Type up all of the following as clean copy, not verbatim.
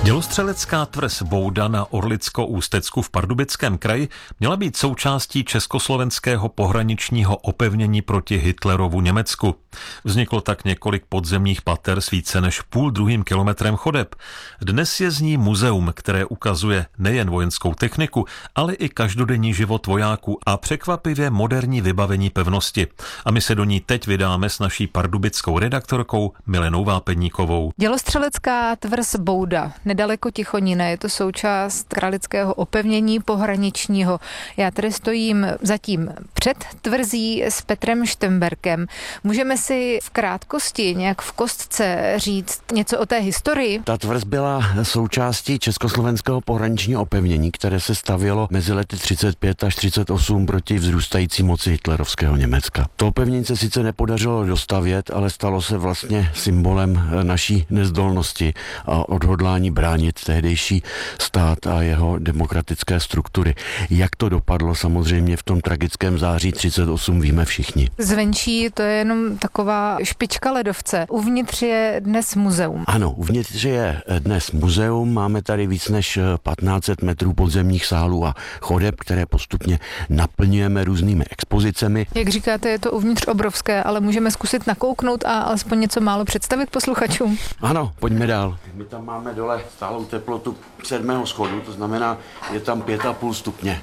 Dělostřelecká tvrz Bouda na Orlicko-Ústecku v Pardubickém kraji měla být součástí československého pohraničního opevnění proti Hitlerovu Německu. Vzniklo tak několik podzemních pater s více než 0,5 kilometrem chodeb. Dnes je z ní muzeum, které ukazuje nejen vojenskou techniku, ale i každodenní život vojáků a překvapivě moderní vybavení pevnosti. A my se do ní teď vydáme s naší pardubickou redaktorkou Milenou Vápeníkovou. Dělostřelecká tvrz Bouda, nedaleko Tichonína, je to součást kralického opevnění pohraničního. Já tady stojím zatím před tvrzí s Petrem Štemberkem. Můžeme si v krátkosti, nějak v kostce říct něco o té historii? Ta tvrz byla součástí československého pohraničního opevnění, které se stavělo mezi lety 35 až 38 proti vzrůstající moci hitlerovského Německa. To opevnění se sice nepodařilo dostavět, ale stalo se vlastně symbolem naší nezdolnosti a odhodlání bránit tehdejší stát a jeho demokratické struktury. Jak to dopadlo samozřejmě v tom tragickém září 38 víme všichni. Zvenčí to je jenom taková špička ledovce. Uvnitř je dnes muzeum. Ano, uvnitř je dnes muzeum. Máme tady víc než 1500 metrů podzemních sálů a chodeb, které postupně naplňujeme různými expozicemi. Jak říkáte, je to uvnitř obrovské, ale můžeme zkusit nakouknout a alespoň něco málo představit posluchačům. Ano, pojďme dál. My tam máme dole stálou teplotu 7. schodu, to znamená, je tam 5,5 stupně.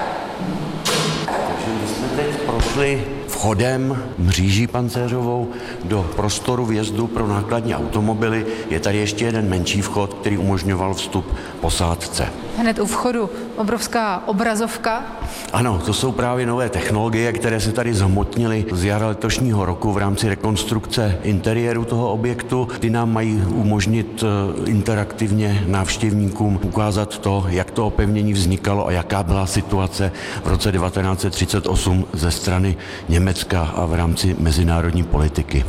Takže my jsme teď prošli vchodem mříží pancéřovou do prostoru vjezdu pro nákladní automobily. Je tady ještě jeden menší vchod, který umožňoval vstup posádce. Hned u vchodu obrovská obrazovka. Ano, to jsou právě nové technologie, které se tady zhmotnily z jara letošního roku v rámci rekonstrukce interiéru toho objektu. Ty nám mají umožnit interaktivně návštěvníkům ukázat to, jak to opevnění vznikalo a jaká byla situace v roce 1938 ze strany Německa a v rámci mezinárodní politiky.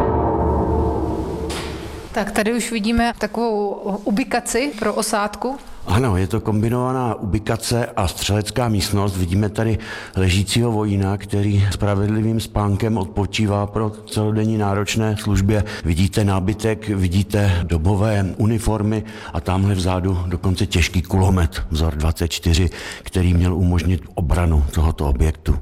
Tak tady už vidíme takovou ubikaci pro osádku. Ano, je to kombinovaná ubikace a střelecká místnost. Vidíme tady ležícího vojína, který spravedlivým spánkem odpočívá pro celodenní náročné službě. Vidíte nábytek, vidíte dobové uniformy a tamhle vzadu dokonce těžký kulomet vzor 24, který měl umožnit obranu tohoto objektu.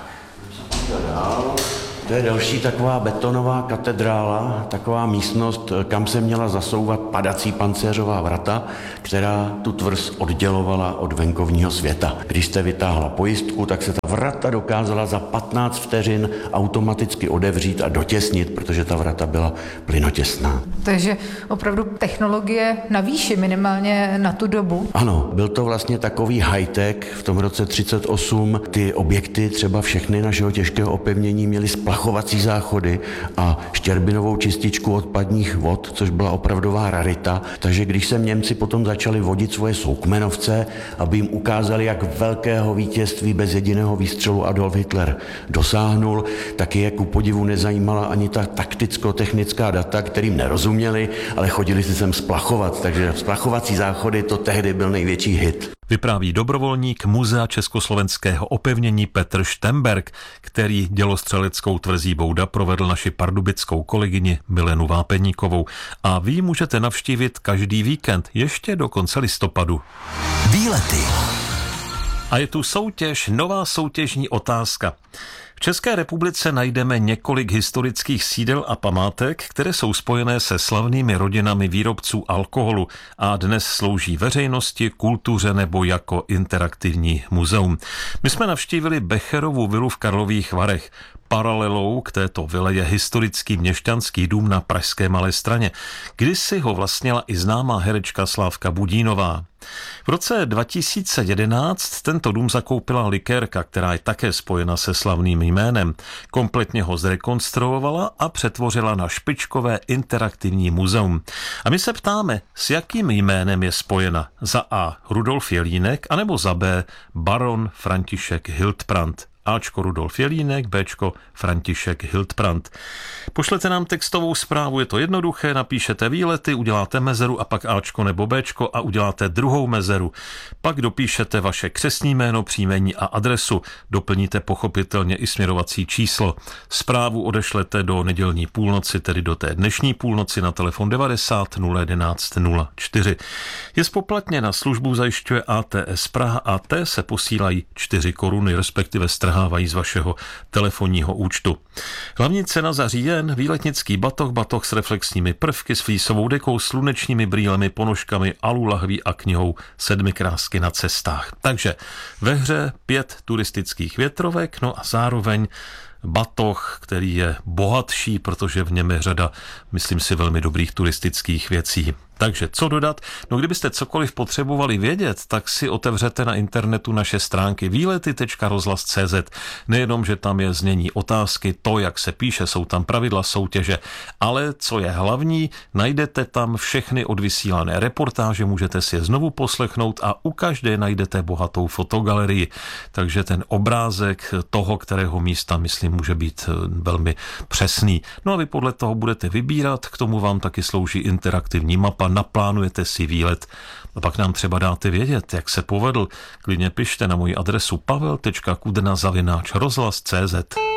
To je další taková betonová katedrála, taková místnost, kam se měla zasouvat padací pancéřová vrata, která tu tvrz oddělovala od venkovního světa. Když jste vytáhla pojistku, tak se ta vrata dokázala za 15 vteřin automaticky otevřít a dotěsnit, protože ta vrata byla plynotěsná. Takže opravdu technologie na výši, minimálně na tu dobu. Ano, byl to vlastně takový high-tech v tom roce 38. Ty objekty, třeba všechny našeho těžkého opevnění, měly splachovací záchody a štěrbinovou čističku odpadních vod, což byla opravdová rarita. Takže když se Němci potom začali vodit svoje soukmenovce, aby jim ukázali, jak velkého vítězství bez jediného výstřelu Adolf Hitler dosáhnul, tak je ku podivu nezajímala ani ta takticko-technická data, kterým nerozuměli, ale chodili si sem splachovat. Takže splachovací záchody, to tehdy byl největší hit. Vypráví dobrovolník Muzea československého opevnění Petr Štemberk, který dělostřeleckou tvrzí Bouda provedl naši pardubickou kolegyni Milenu Vápeníkovou. A vy můžete navštívit každý víkend ještě do konce listopadu. Výlety. A je tu soutěž, nová soutěžní otázka. V České republice najdeme několik historických sídel a památek, které jsou spojené se slavnými rodinami výrobců alkoholu a dnes slouží veřejnosti, kultuře nebo jako interaktivní muzeum. My jsme navštívili Becherovu vilu v Karlových Varech. Paralelou k této vile je historický měšťanský dům na pražské Malé Straně. Kdysi ho vlastnila i známá herečka Slávka Budínová. V roce 2011 tento dům zakoupila likérka, která je také spojena se slavným jménem. Kompletně ho zrekonstruovala a přetvořila na špičkové interaktivní muzeum. A my se ptáme, s jakým jménem je spojena. Za A. Rudolf Jelínek, anebo za B. baron František Hildbrand. Ačko Rudolf Jelínek, Bčko František Hildbrand. Pošlete nám textovou zprávu, je to jednoduché, napíšete výlety, uděláte mezeru a pak Ačko nebo Bčko a uděláte druhou mezeru. Pak dopíšete vaše křestní jméno, příjmení a adresu. Doplníte pochopitelně i směrovací číslo. Zprávu odešlete do nedělní půlnoci, tedy do té dnešní půlnoci na telefon 90 011 04. Je spoplatněna, službu zajišťuje ATS Praha a té se posílají 4 koruny, respektive strhávají z vašeho telefonního účtu. Hlavní cena za říjen, výletnický batoh s reflexními prvky, s flísovou dekou, slunečními brýlemi, ponožkami, alu lahví a knihou 7 krásky na cestách. Takže ve hře 5 turistických větrovek, no a zároveň batoh, který je bohatší, protože v něm je řada, myslím si, velmi dobrých turistických věcí. Takže co dodat? No kdybyste cokoliv potřebovali vědět, tak si otevřete na internetu naše stránky výlety.rozhlas.cz. Nejenom, že tam je znění otázky, to, jak se píše, jsou tam pravidla soutěže, ale co je hlavní, najdete tam všechny odvysílané reportáže, můžete si je znovu poslechnout a u každé najdete bohatou fotogalerii. Takže ten obrázek toho, kterého místa, myslím, může být velmi přesný. No a vy podle toho budete vybírat, k tomu vám taky slouží interaktivní mapa, naplánujete si výlet a pak nám třeba dáte vědět, jak se povedl. Klidně pište na moji adresu pavel.kudna@rozhlas.cz.